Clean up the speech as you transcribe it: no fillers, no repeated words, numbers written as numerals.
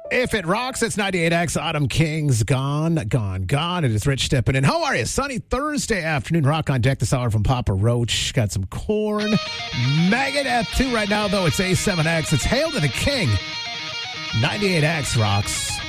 If it rocks, it's 98X. Autumn Kings, gone. It is Rich stepping in. How are you? Sunny Thursday afternoon. Rock on deck this hour from Papa Roach. Got some corn. Megadeth 2 right now, though. It's A7X. It's Hail to the King. 98X rocks.